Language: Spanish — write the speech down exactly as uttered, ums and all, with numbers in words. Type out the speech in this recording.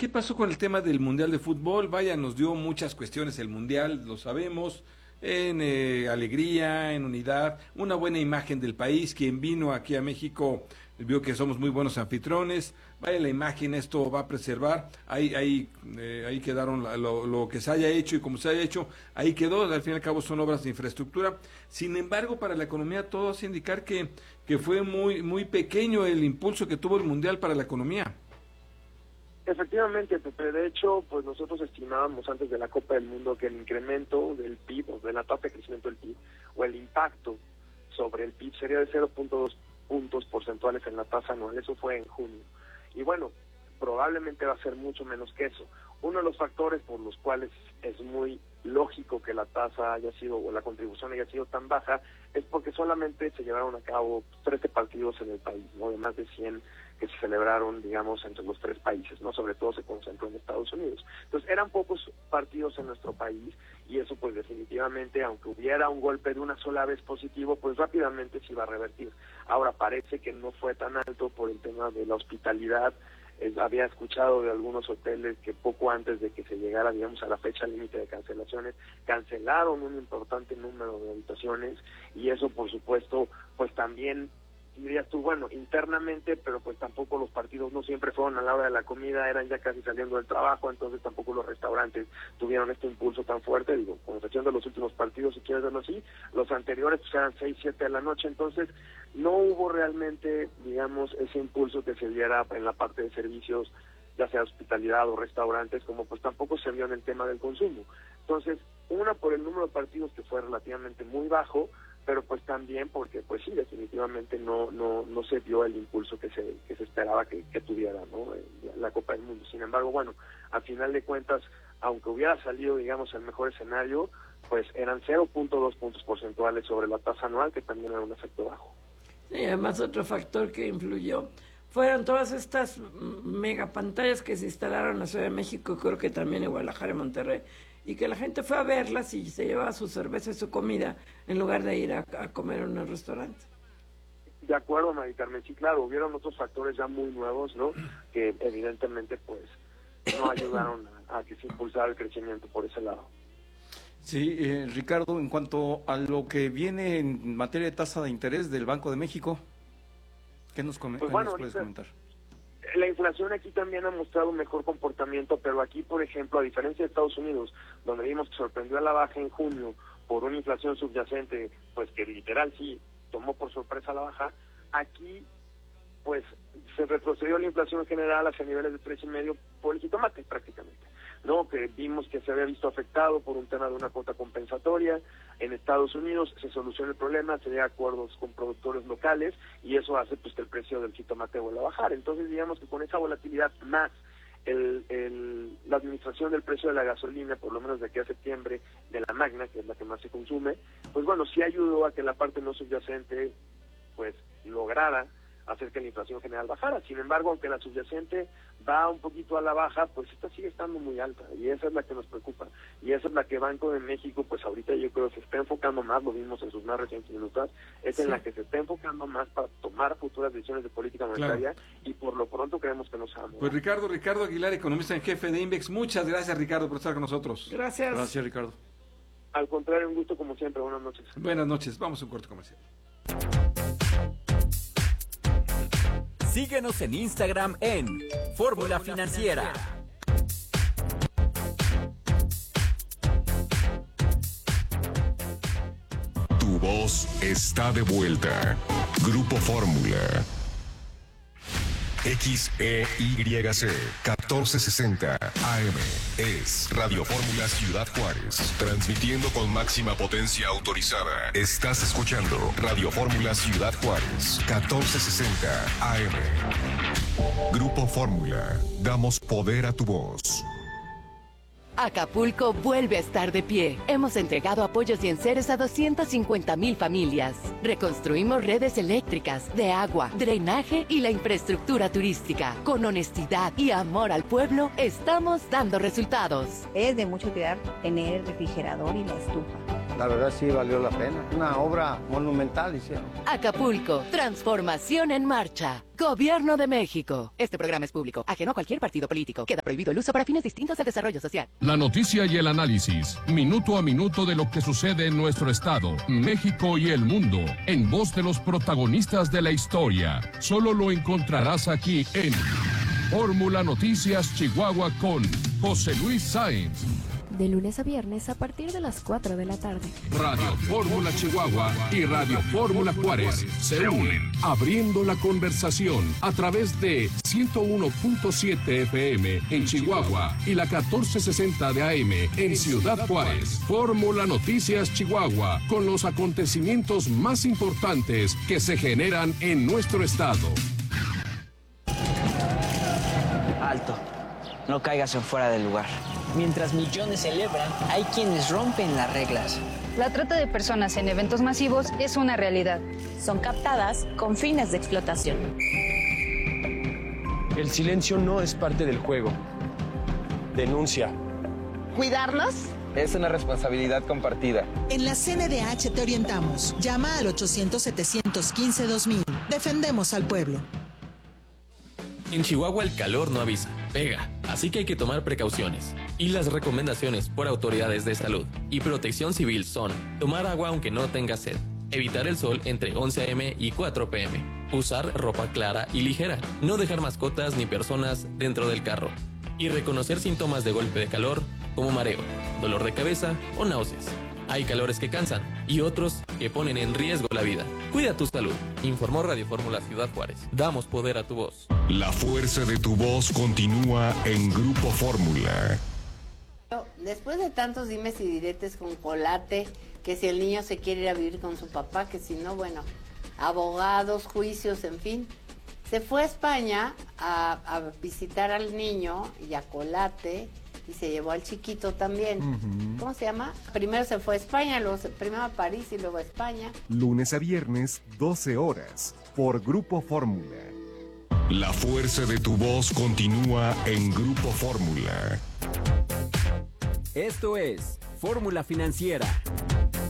¿Qué pasó con el tema del Mundial de Fútbol? Vaya, nos dio muchas cuestiones el Mundial, lo sabemos, en eh, alegría, en unidad, una buena imagen del país. Quien vino aquí a México vio que somos muy buenos anfitriones. Vaya, la imagen esto va a preservar. Ahí ahí eh, ahí quedaron la, lo, lo que se haya hecho y como se haya hecho, ahí quedó. Al fin y al cabo son obras de infraestructura. Sin embargo, para la economía todo hace indicar que, que fue muy, muy pequeño el impulso que tuvo el Mundial para la economía. Efectivamente, Pepe, de hecho, pues nosotros estimábamos antes de la Copa del Mundo que el incremento del P I B, o de la tasa de crecimiento del P I B, o el impacto sobre el P I B sería de cero punto dos puntos porcentuales en la tasa anual. Eso fue en junio. Y bueno, probablemente va a ser mucho menos que eso. Uno de los factores por los cuales es muy lógico que la tasa haya sido, o la contribución haya sido tan baja, es porque solamente se llevaron a cabo trece partidos en el país, ¿no? De más de cien que se celebraron, digamos, entre los tres países, ¿no? Sobre todo se concentró en Estados Unidos. Entonces, eran pocos partidos en nuestro país, y eso, pues, definitivamente, aunque hubiera un golpe de una sola vez positivo, pues rápidamente se iba a revertir. Ahora, parece que no fue tan alto por el tema de la hospitalidad. Eh, había escuchado de algunos hoteles que poco antes de que se llegara, digamos, a la fecha límite de cancelaciones, cancelaron un importante número de habitaciones, y eso, por supuesto, pues también dirías tú, bueno, internamente, pero pues tampoco los partidos no siempre fueron a la hora de la comida, eran ya casi saliendo del trabajo, entonces tampoco los restaurantes tuvieron este impulso tan fuerte, digo, con excepción de los últimos partidos, si quieres verlo así, los anteriores pues eran seis, siete de la noche, entonces no hubo realmente, digamos, ese impulso que se diera en la parte de servicios, ya sea hospitalidad o restaurantes, como pues tampoco se vio en el tema del consumo. Entonces, una por el número de partidos que fue relativamente muy bajo, pero pues también porque pues sí, definitivamente no no no se vio el impulso que se que se esperaba que, que tuviera, ¿no? La Copa del Mundo. Sin embargo, bueno, a final de cuentas, aunque hubiera salido, digamos, el mejor escenario, pues eran cero punto dos puntos porcentuales sobre la tasa anual, que también era un efecto bajo. Y además otro factor que influyó fueron todas estas megapantallas que se instalaron en la Ciudad de México, creo que también en Guadalajara y Monterrey, y que la gente fue a verlas y se llevaba su cerveza y su comida en lugar de ir a, a comer en un restaurante. De acuerdo, Mari Carmen, sí, claro, hubieron otros factores ya muy nuevos, ¿no? Que evidentemente pues no ayudaron a, a que se impulsara el crecimiento por ese lado. Sí, eh, Ricardo, en cuanto a lo que viene en materia de tasa de interés del Banco de México, ¿qué nos, com- pues ¿qué bueno, nos puedes ahorita, comentar? La inflación aquí también ha mostrado un mejor comportamiento, pero aquí, por ejemplo, a diferencia de Estados Unidos, donde vimos que sorprendió a la baja en junio por una inflación subyacente, pues que literal sí tomó por sorpresa la baja, aquí pues se retrocedió la inflación general hacia niveles de tres y medio por el jitomate prácticamente, ¿no? Que vimos que se había visto afectado por un tema de una cuota compensatoria. En Estados Unidos se soluciona el problema, se llega a acuerdos con productores locales y eso hace pues que el precio del jitomate vuelva a bajar. Entonces digamos que con esa volatilidad más el, el, la administración del precio de la gasolina, por lo menos de aquí a septiembre, de la Magna, que es la que más se consume, pues bueno, sí ayudó a que la parte no subyacente pues lograra hacer que la inflación general bajara. Sin embargo, aunque la subyacente va un poquito a la baja, pues esta sigue estando muy alta y esa es la que nos preocupa. Y esa es la que Banco de México, pues ahorita yo creo que se está enfocando más, lo vimos en sus más recientes minutos, es sí. en la que se está enfocando más para tomar futuras decisiones de política monetaria, claro. Y por lo pronto creemos que nos vamos. Pues Ricardo, Ricardo Aguilar, economista en jefe de Invex, muchas gracias, Ricardo, por estar con nosotros. Gracias. Gracias, Ricardo. Al contrario, un gusto como siempre, buenas noches. Buenas noches, vamos a un corte comercial. Síguenos en Instagram en Fórmula Financiera. Tu voz está de vuelta. Grupo Fórmula. X E Y C catorce sesenta A M es Radio Fórmula Ciudad Juárez, transmitiendo con máxima potencia autorizada. Estás escuchando Radio Fórmula Ciudad Juárez catorce sesenta A M. Grupo Fórmula, damos poder a tu voz. Acapulco vuelve a estar de pie. Hemos entregado apoyos y enseres a doscientas cincuenta mil familias. Reconstruimos redes eléctricas, de agua, drenaje y la infraestructura turística. Con honestidad y amor al pueblo, estamos dando resultados. Es de mucho cuidar tener el refrigerador y la estufa. La verdad sí valió la pena. Una obra monumental hicieron. Acapulco, transformación en marcha. Gobierno de México. Este programa es público, ajeno a cualquier partido político. Queda prohibido el uso para fines distintos del desarrollo social. La noticia y el análisis, minuto a minuto de lo que sucede en nuestro estado, México y el mundo, en voz de los protagonistas de la historia. Solo lo encontrarás aquí en Fórmula Noticias Chihuahua con José Luis Sáenz. De lunes a viernes a partir de las cuatro de la tarde. Radio Fórmula Chihuahua y Radio Fórmula Juárez se unen, abriendo la conversación a través de ciento uno punto siete F M en Chihuahua y la catorce sesenta de A M en Ciudad Juárez. Fórmula Noticias Chihuahua, con los acontecimientos más importantes que se generan en nuestro estado. Alto, no caigas en fuera del lugar. Mientras millones celebran, hay quienes rompen las reglas. La trata de personas en eventos masivos es una realidad. Son captadas con fines de explotación. El silencio no es parte del juego. Denuncia. ¿Cuidarnos? Es una responsabilidad compartida. En la C N D H te orientamos. Llama al ochocientos, setecientos quince, dos mil. Defendemos al pueblo. En Chihuahua el calor no avisa, pega, así que hay que tomar precauciones. Y las recomendaciones por autoridades de salud y protección civil son: tomar agua aunque no tenga sed, evitar el sol entre once a eme y cuatro pe eme, usar ropa clara y ligera, no dejar mascotas ni personas dentro del carro, y reconocer síntomas de golpe de calor como mareo, dolor de cabeza o náuseas. Hay calores que cansan y otros que ponen en riesgo la vida. Cuida tu salud. Informó Radio Fórmula Ciudad Juárez. Damos poder a tu voz. La fuerza de tu voz continúa en Grupo Fórmula. Después de tantos dimes y diretes con Colate, que si el niño se quiere ir a vivir con su papá, que si no, bueno, abogados, juicios, en fin. Se fue a España a, a visitar al niño y a Colate, y se llevó al chiquito también. Uh-huh. ¿Cómo se llama? Primero se fue a España, luego se, primero a París y luego a España. Lunes a viernes, doce horas, por Grupo Fórmula. La fuerza de tu voz continúa en Grupo Fórmula. Esto es Fórmula Financiera.